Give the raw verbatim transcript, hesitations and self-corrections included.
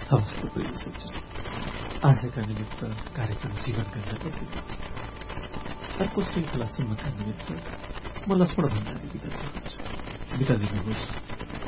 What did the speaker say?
हवस् त पहिले सोच्छु आजका निमित्त कार्यक्रम जीवन गर्न पर्दै अर्को श्रृङ्खला सुन्नका निमित्त म लक्ष्मण भण्डारी बिदा चाहन्छु। बिदा दिनुहोस्।